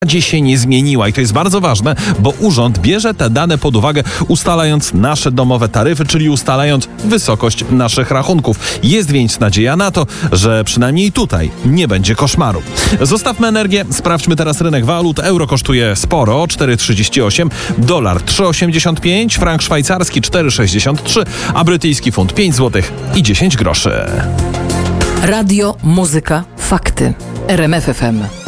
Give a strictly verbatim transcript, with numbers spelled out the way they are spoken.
się nie zmieniła i to jest bardzo ważne, bo urząd bierze te dane pod uwagę, ustalając nasze domowe taryfy, czyli ustalając wysokość naszych rachunków. Jest więc nadzieja na to, że przynajmniej tutaj nie będzie koszmaru. Zostawmy energię, sprawdźmy teraz rynek walut. Euro kosztuje sporo, cztery trzydzieści osiem, dolar trzy osiemdziesiąt pięć, frank szwajcarski cztery sześćdziesiąt trzy, a brytyjski funt pięć złotych i dziesięć groszy. Radio, muzyka, fakty. R M F F M.